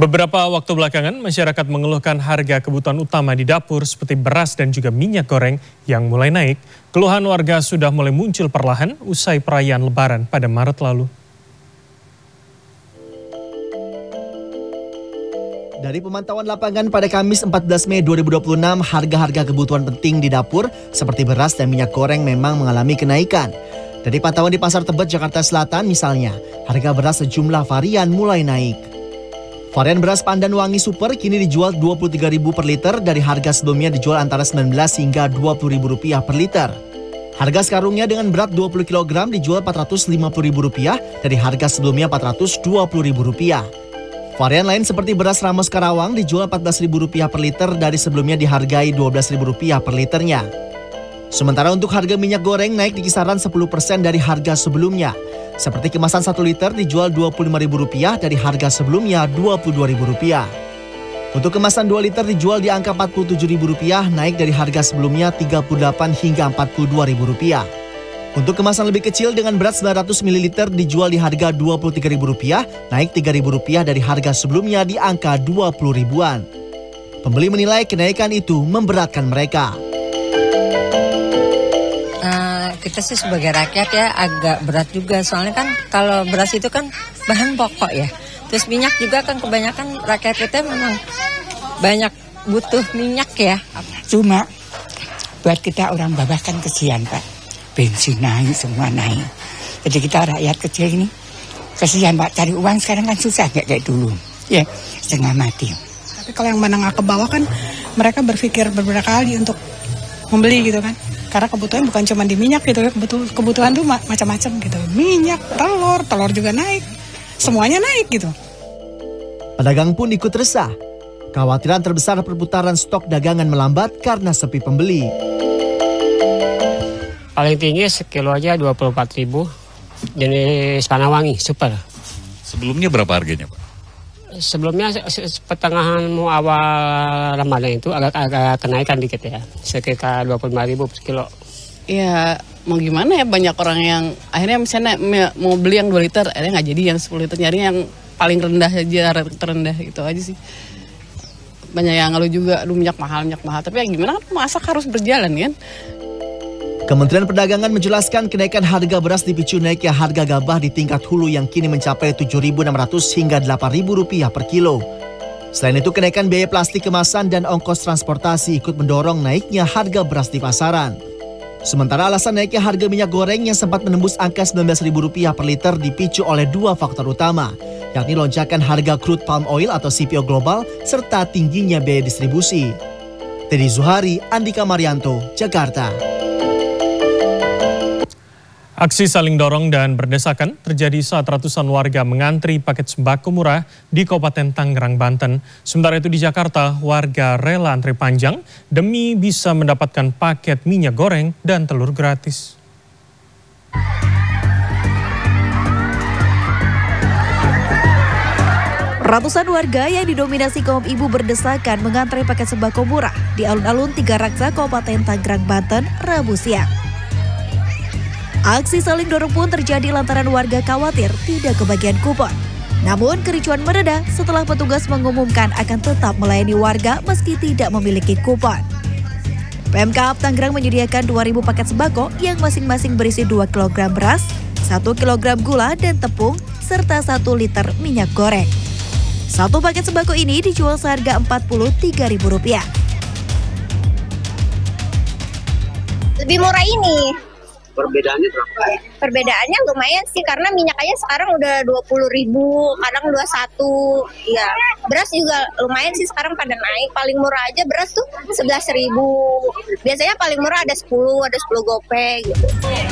Beberapa waktu belakangan, masyarakat mengeluhkan harga kebutuhan utama di dapur seperti beras dan juga minyak goreng yang mulai naik. Keluhan warga sudah mulai muncul perlahan usai perayaan Lebaran pada Maret lalu. Dari pemantauan lapangan pada Kamis 14 Mei 2026, harga-harga kebutuhan penting di dapur seperti beras dan minyak goreng memang mengalami kenaikan. Dari pantauan di Pasar Tebet, Jakarta Selatan misalnya, harga beras sejumlah varian mulai naik. Varian beras Pandan Wangi Super kini dijual Rp23.000 per liter dari harga sebelumnya dijual antara Rp19 hingga Rp20.000 per liter. Harga sekarungnya dengan berat 20 kg dijual Rp450.000 dari harga sebelumnya Rp420.000. Varian lain seperti beras Ramos Karawang dijual Rp14.000 per liter dari sebelumnya dihargai Rp12.000 per liternya. Sementara untuk harga minyak goreng naik di kisaran 10% dari harga sebelumnya. Seperti kemasan 1 liter dijual Rp25.000 dari harga sebelumnya Rp22.000. Untuk kemasan 2 liter dijual di angka Rp47.000 naik dari harga sebelumnya Rp38 hingga Rp42.000. Untuk kemasan lebih kecil dengan berat 900 ml dijual di harga Rp23.000 naik Rp3.000 dari harga sebelumnya di angka Rp20.000-an. Pembeli menilai kenaikan itu memberatkan mereka. Kita sih sebagai rakyat ya agak berat juga, soalnya kan kalau beras itu kan bahan pokok ya. Terus minyak juga kan kebanyakan rakyat kita memang banyak butuh minyak ya. Cuma buat kita orang bawah kan kesian Pak. Bensin naik, semua naik. Jadi kita rakyat kecil ini kesian Pak, cari uang sekarang kan susah kayak dulu. Ya, setengah mati. Tapi kalau yang menengah ke bawah kan mereka berpikir beberapa kali untuk membeli gitu kan. Karena kebutuhan bukan cuma di minyak gitu ya, kebutuhan tuh macam-macam gitu. Minyak, telur juga naik. Semuanya naik gitu. Pedagang pun ikut resah. Kekhawatiran terbesar perputaran stok dagangan melambat karena sepi pembeli. Paling tinggi sekilo aja Rp24.000. Jenis Pandan Wangi Super. Sebelumnya berapa harganya Pak? Sebelumnya pertengahan awal Ramadan itu agak kenaikan dikit ya, sekitar Rp25.000 per kilo. Ya mau gimana ya, banyak orang yang akhirnya misalnya mau beli yang 2 liter, akhirnya nggak jadi yang 10 liter, nyari yang paling rendah aja, terendah gitu aja sih. Banyak yang ngeluh juga, aduh minyak mahal, tapi ya gimana kan masak harus berjalan kan. Kementerian Perdagangan menjelaskan kenaikan harga beras dipicu naiknya harga gabah di tingkat hulu yang kini mencapai Rp7.600 hingga Rp8.000 per kilo. Selain itu, kenaikan biaya plastik kemasan dan ongkos transportasi ikut mendorong naiknya harga beras di pasaran. Sementara alasan naiknya harga minyak goreng yang sempat menembus angka Rp19.000 per liter dipicu oleh 2 faktor utama, yakni lonjakan harga crude palm oil atau CPO global serta tingginya biaya distribusi. Teddy Zuhari, Andika Marianto, Jakarta. Aksi saling dorong dan berdesakan terjadi saat ratusan warga mengantri paket sembako murah di Kabupaten Tangerang, Banten. Sementara itu di Jakarta, warga rela antri panjang demi bisa mendapatkan paket minyak goreng dan telur gratis. Ratusan warga yang didominasi kaum ibu berdesakan mengantre paket sembako murah di alun-alun Tiga Raksa, Kabupaten Tangerang, Banten, Rabu siang. Aksi saling dorong pun terjadi lantaran warga khawatir tidak kebagian kupon. Namun kericuan mereda setelah petugas mengumumkan akan tetap melayani warga meski tidak memiliki kupon. Pemkab Tangerang menyediakan 2.000 paket sembako yang masing-masing berisi 2 kg beras, 1 kg gula dan tepung, serta 1 liter minyak goreng. Satu paket sembako ini dijual seharga Rp43.000. Lebih murah ini. Perbedaannya berapa? Perbedaannya lumayan sih, karena minyak aja sekarang udah Rp20.000, kadang 21. Ya, beras juga lumayan sih sekarang pada naik. Paling murah aja beras tuh 11.000. Biasanya paling murah ada 10 gopek gitu.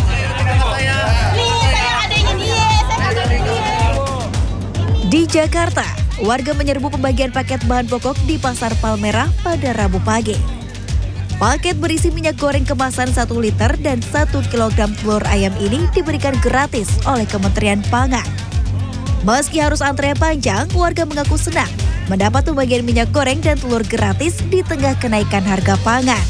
Di Jakarta, warga menyerbu pembagian paket bahan pokok di Pasar Palmerah pada Rabu pagi. Paket berisi minyak goreng kemasan 1 liter dan 1 kg telur ayam ini diberikan gratis oleh Kementerian Pangan. Meski harus antrean panjang, warga mengaku senang mendapat pembagian minyak goreng dan telur gratis di tengah kenaikan harga pangan.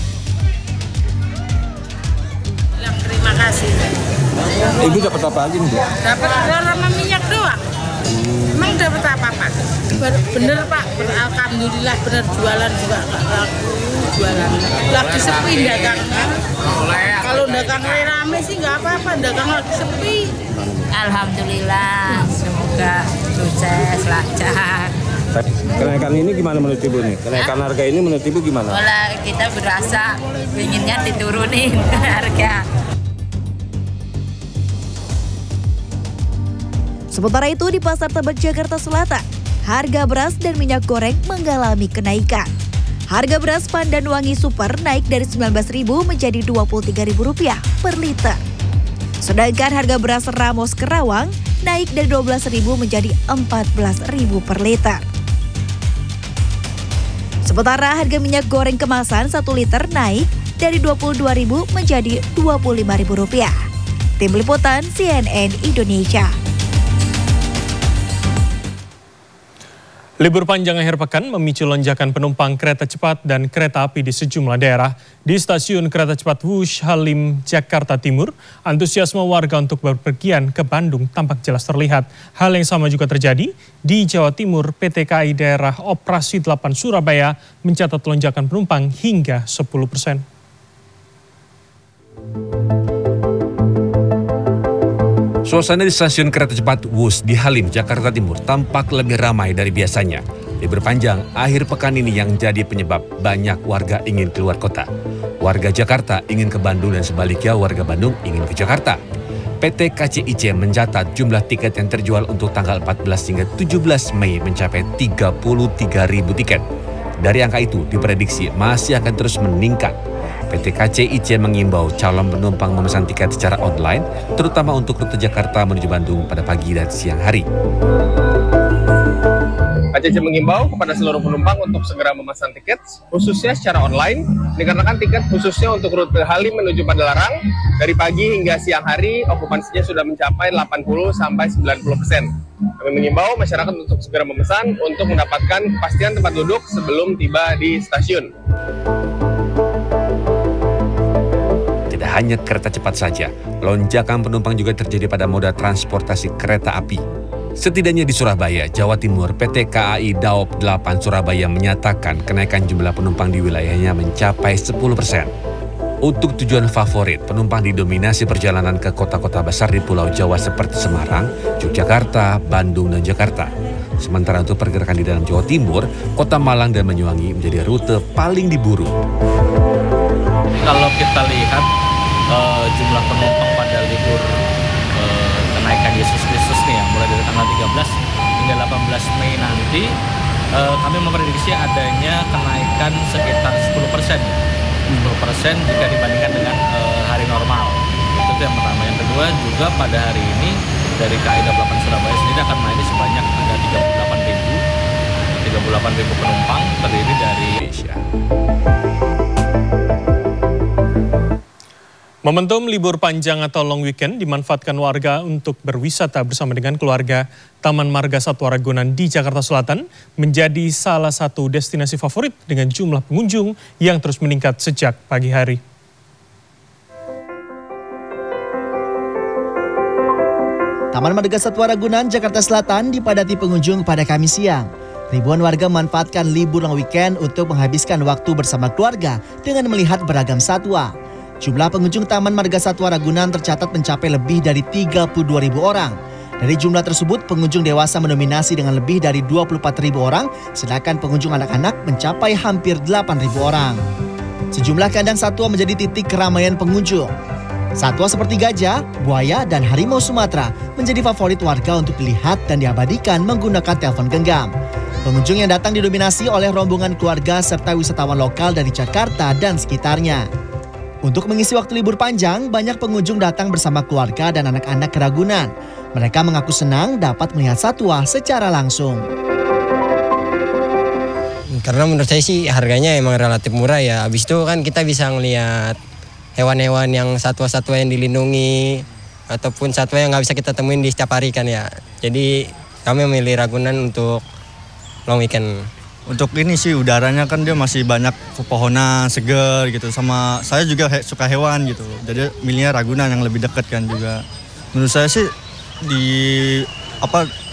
Terima kasih. Ibu dapat apa aja nih, Bu? Dapat telur sama minyak doang. Emang dapat apa? Bener Pak, alhamdulillah bener, jualan juga nggak laku, jualan lagi sepi dagang. Kalau dagang rame sih nggak apa-apa, dagang lagi sepi. Alhamdulillah, semoga sukses, lancar. Kenaikan ini gimana menurut Ibu nih? Kenaikan harga ini menurut Ibu gimana? Wala, kita berasa inginnya diturunin harga. Sementara itu di Pasar Tebet Jakarta Selatan, harga beras dan minyak goreng mengalami kenaikan. Harga beras Pandan Wangi Super naik dari Rp19.000 menjadi Rp23.000 per liter. Sedangkan harga beras Ramos Kerawang naik dari Rp12.000 menjadi Rp14.000 per liter. Sementara harga minyak goreng kemasan 1 liter naik dari Rp22.000 menjadi Rp25.000. Tim Liputan CNN Indonesia. Libur panjang akhir pekan memicu lonjakan penumpang kereta cepat dan kereta api di sejumlah daerah. Di stasiun kereta cepat Wush Halim, Jakarta Timur, antusiasme warga untuk berpergian ke Bandung tampak jelas terlihat. Hal yang sama juga terjadi di Jawa Timur. PT KAI Daerah Operasi 8 Surabaya mencatat lonjakan penumpang hingga 10%. Suasana di stasiun kereta cepat Wush di Halim, Jakarta Timur tampak lebih ramai dari biasanya. Libur panjang akhir pekan ini yang jadi penyebab banyak warga ingin keluar kota. Warga Jakarta ingin ke Bandung dan sebaliknya warga Bandung ingin ke Jakarta. PT KCIC mencatat jumlah tiket yang terjual untuk tanggal 14 hingga 17 Mei mencapai 33.000 tiket. Dari angka itu diprediksi masih akan terus meningkat. PT KCIC mengimbau calon penumpang memesan tiket secara online, terutama untuk rute Jakarta menuju Bandung pada pagi dan siang hari. KCIC mengimbau kepada seluruh penumpang untuk segera memesan tiket, khususnya secara online, dikarenakan tiket khususnya untuk rute Halim menuju Padalarang, dari pagi hingga siang hari, okupansinya sudah mencapai 80-90%. Kami mengimbau masyarakat untuk segera memesan untuk mendapatkan kepastian tempat duduk sebelum tiba di stasiun. Hanya kereta cepat saja, lonjakan penumpang juga terjadi pada moda transportasi kereta api. Setidaknya di Surabaya, Jawa Timur, PT KAI Daop 8 Surabaya menyatakan kenaikan jumlah penumpang di wilayahnya mencapai 10%. Untuk tujuan favorit, penumpang didominasi perjalanan ke kota-kota besar di Pulau Jawa seperti Semarang, Yogyakarta, Bandung, dan Jakarta. Sementara untuk pergerakan di dalam Jawa Timur, Kota Malang dan Banyuwangi menjadi rute paling diburu. Kalau kita lihat jumlah penumpang pada libur kenaikan Yesus Kristus nih ya, mulai dari tanggal 13 hingga 18 Mei nanti, kami memprediksi adanya kenaikan sekitar 10% jika dibandingkan dengan hari normal. Itu yang pertama. Yang kedua juga pada hari ini dari KAI Daop 8 Surabaya sendiri akan melayani sebanyak ada 38.000 penumpang terdiri dari Indonesia. Momentum libur panjang atau long weekend dimanfaatkan warga untuk berwisata bersama dengan keluarga. Taman Marga Satwa Ragunan di Jakarta Selatan menjadi salah satu destinasi favorit dengan jumlah pengunjung yang terus meningkat sejak pagi hari. Taman Marga Satwa Ragunan, Jakarta Selatan dipadati pengunjung pada Kamis siang. Ribuan warga memanfaatkan libur long weekend untuk menghabiskan waktu bersama keluarga dengan melihat beragam satwa. Jumlah pengunjung Taman Marga Satwa Ragunan tercatat mencapai lebih dari 32.000 orang. Dari jumlah tersebut, pengunjung dewasa mendominasi dengan lebih dari 24.000 orang, sedangkan pengunjung anak-anak mencapai hampir 8.000 orang. Sejumlah kandang satwa menjadi titik keramaian pengunjung. Satwa seperti gajah, buaya, dan harimau Sumatera menjadi favorit warga untuk dilihat dan diabadikan menggunakan telepon genggam. Pengunjung yang datang didominasi oleh rombongan keluarga serta wisatawan lokal dari Jakarta dan sekitarnya. Untuk mengisi waktu libur panjang, banyak pengunjung datang bersama keluarga dan anak-anak ke Ragunan. Mereka mengaku senang dapat melihat satwa secara langsung. Karena menurut saya sih harganya emang relatif murah ya. Habis itu kan kita bisa ngelihat hewan-hewan yang satwa-satwa yang dilindungi ataupun satwa yang nggak bisa kita temuin di setiap hari kan ya. Jadi kami memilih Ragunan untuk long weekend. Untuk ini sih udaranya kan dia masih banyak pepohonan, seger gitu. Sama saya juga suka hewan gitu. Jadi milihnya Ragunan yang lebih dekat kan juga. Menurut saya sih